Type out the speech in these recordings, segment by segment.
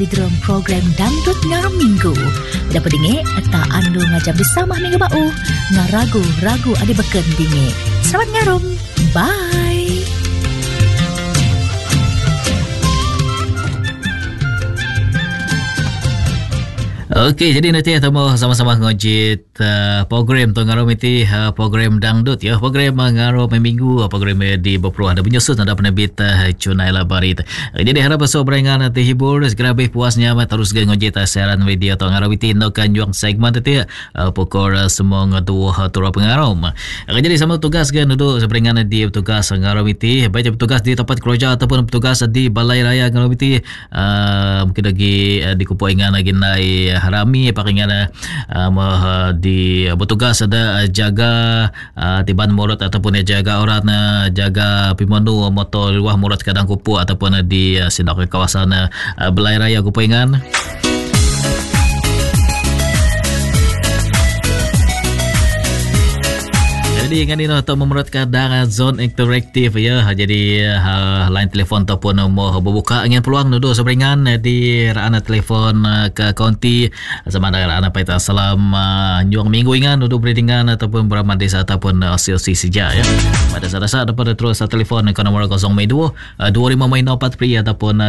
dalam program Dangdut Ngarom Minggu. Dapat dengar tak anu ngajak bersama minggu bau ngaragu-ragu ada beken dengar. Selamat ngarom. Bye. Okey, jadi nanti kita sama-sama ngojit program tu ngarom itu program dangdut ya, program ngarom minggu, program di berpeluang ada menyusun ada penerbit Cunai Labarit. Jadi harap so berengan nanti hibur segera lebih puasnya terus ngojit siaran video tu ngarom itu indokan juang segmen itu pokok semua dua turah pengarom. Jadi sama tugas kan duduk seberengan di tugas ngarom itu, baik petugas di tempat kerja ataupun petugas di balai raya ngarom itu mungkin lagi di kupoingan lagi naik harami pakingan di bertugas ada jaga tiban mulut ataupun jaga orang jaga pimandu motor luah mulut kadang kupu ataupun di sindak kawasan Belai Raya Kupoingan. Jadi kan ini untuk memerutkan zone interaktif ya. Jadi line telefon ataupun mau berbuka ingin peluang duduk seberingan di rana telefon ke kaunti sama ada rana paita salam juang minggu ingan duduk berdingan ataupun beraman desa ataupun asosiasi sejak ya. Pada saat dapat terus telefon ke nombor 02 2504 pri ataupun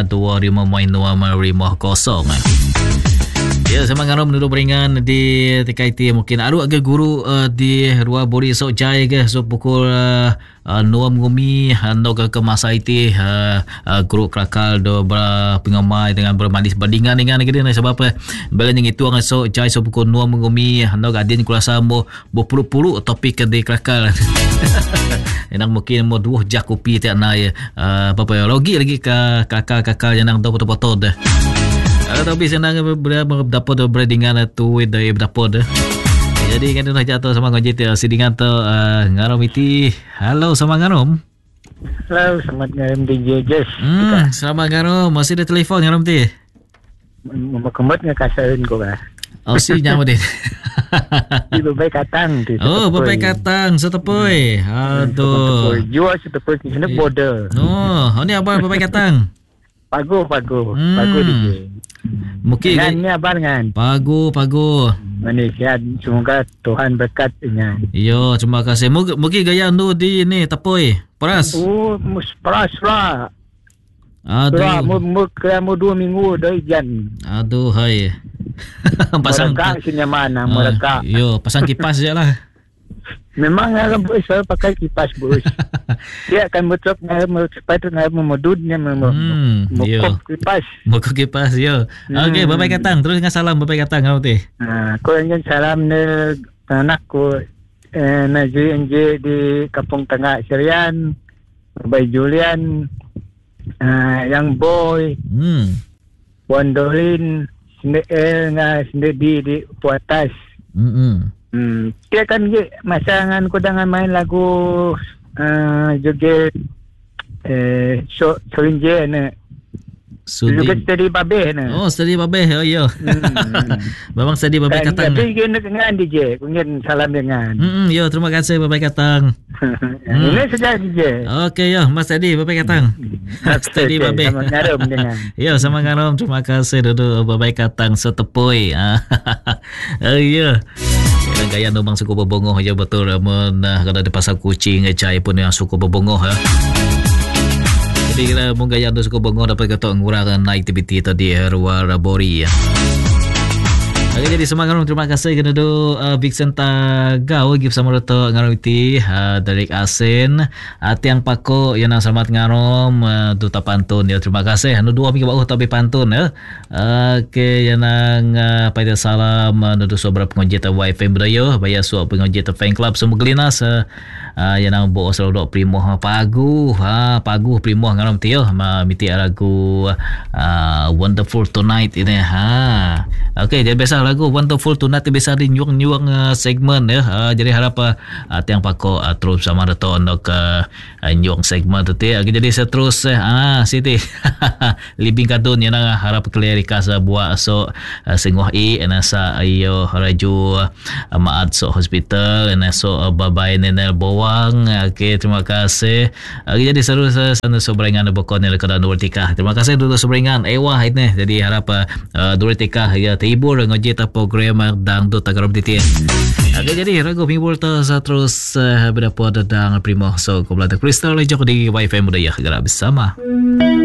2505 Ya, sama ngarom duduk beringan di TKIT mungkin aru agak guru di Ruang Bori Sok Jai ke so pukul nuam ngumi ando ke masa itu guru krakal do pengamai dengan bermandis bandingan dengan gitu sebab balan yang itu ang Sok Jai so pukul nuam ngumi ando gadin kurasa mo berpuluh-puluh topik di krakal. Yang mungkin mo dua jak kopi tak naik apa logi lagi ke kakak-kakak yang nang potong-potong dah. Tapi senang dapat berdingan tu dari dapat. Jadi kan dah jatuh sama ngojit sidingan tu ngarom itu. Halo sama ngarom. Halo, selamat ngarom DJ Jess. Selamat ngarom. Masih ada telefon ngarom tu. Kembat ngakasain ko ka. Oh si nyamu deh. Di Babai Katang. Oh, Babai Katang setepoi. Aduh. Jual setepoi di sana border. Oh, ini apa Babai Katang? Pago DJ. Mungkin ni abang kan. Pago. Manisya, semoga Tuhan berkat dengan. Yo, terima kasih. Mungkin gaya anu di ni tapoi. Peras. Oh, peras lah. Aduh. Mau 2 minggu dah hujan. Aduh, hai. Pasang sini mana mereka. Yo, pasang kipas je lah. Memang alam bos saya pakai kipas bos. Dia akan mutlak sepatu memudutnya mukuk kipas. Mukuk kipas yo. Okey, Babai Katang terus dengan salam Babai Katang kau teh. Aku ingin salam ni anakku Najri di Kampung Tengah Serian, Babai Julian, yang boy, Wandolin, sendiri di Puatas. Dia kan masangan ko dengan main lagu joget Sorinje na joget Steady Babe na. Oh, Steady Babe. Oh, yo. Memang Steady Babe Katang. Tapi kena dengan DJ, kungin salam dengan. Yo, terima kasih Babe Katang. Ini saja DJ. Okey yo, Mas Steady Babe Katang. Steady Babe. Sama ngarom dengan. Yo, sama ngarom. Terima kasih duduk Babe Katang setepoi. Yo. Yang gaya nombang suku berbongoh je betul kalau di pasar kucing cai pun yang suku berbongoh ya. Jadi kita mau gaya suku berbongoh dapat kata ngurangkan aktiviti tadi Ruang Bori ya. Okay, jadi semangat terima kasih kerana Vixen Tagaw give sama roto ngarom iti dari Asen tiang pako yang selamat ngarom duta pantun ya terima kasih anu 2 minggu bawah tapi pantun ya. Oke yang pada salam nudu sobra pengojit YFM Brayo baya suap pengojit fan club semua gelinas yang bo selalu primo pagu primo ngarom ti yo miti aragu Wonderful Tonight ini Okey, jadi biasa lagu Wonderful Tonight biasa di nyuang segmen ya. Jadi harap tiang pako terus sama reto untuk nyuang segmen tu ti. Jadi seterus Siti. Libing kadun yang harap klarikas buat so sengoh nasa ayo raju maat so hospital so babay nenel bawang. Okey, terima kasih. Jadi seru sana sobrengan bokon yang kada Durtika. Terima kasih dulu sobrengan. Wah ini jadi harap Durtika ya tibur ngojita program dangdut tagarom titi. Okey, jadi ragu minggu terus berapa dadang primo so kumulata kristal jok di wifi budaya gara bersama.